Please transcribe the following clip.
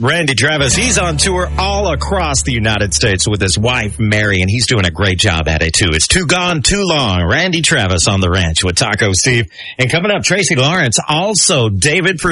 Randy Travis, he's on tour all across the United States with his wife, Mary, and he's doing a great job at it, too. It's Too Gone, Too Long. Randy Travis on the ranch with Taco Steve. And coming up, Tracy Lawrence, also David